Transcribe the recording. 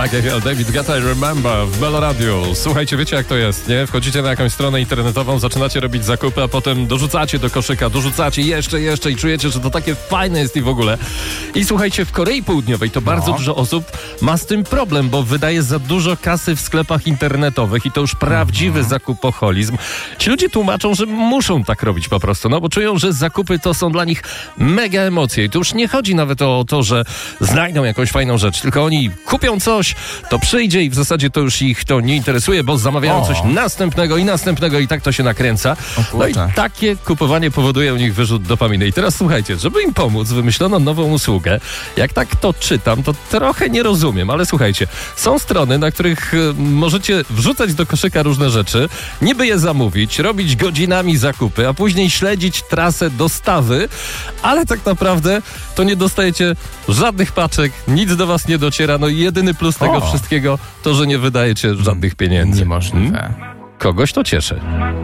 Tak jak David Guetta, I Remember w Meloradiu. Słuchajcie, wiecie jak to jest, nie? Wchodzicie na jakąś stronę internetową, zaczynacie robić zakupy, a potem dorzucacie do koszyka, dorzucacie jeszcze i czujecie, że to takie fajne jest i w ogóle. I słuchajcie, w Korei Południowej to bardzo dużo osób ma z tym problem, bo wydaje za dużo kasy w sklepach internetowych i to już prawdziwy zakupoholizm. Ci ludzie tłumaczą, że muszą tak robić po prostu, no bo czują, że zakupy to są dla nich mega emocje. I tu już nie chodzi nawet o to, że znajdą jakąś fajną rzecz, tylko oni kupią coś, to przyjdzie i w zasadzie to już ich to nie interesuje, bo zamawiają coś następnego i tak to się nakręca. No i takie kupowanie powoduje u nich wyrzut dopaminy. I teraz słuchajcie, żeby im pomóc, wymyślono nową usługę. Jak tak to czytam, to trochę nie rozumiem, ale słuchajcie, są strony, na których możecie wrzucać do koszyka różne rzeczy, niby je zamówić, robić godzinami zakupy, a później śledzić trasę dostawy, ale tak naprawdę to nie dostajecie żadnych paczek, nic do was nie dociera, no i jedyny plus tego wszystkiego to, że nie wydajecie żadnych pieniędzy. Niemożliwe. Kogoś to cieszy.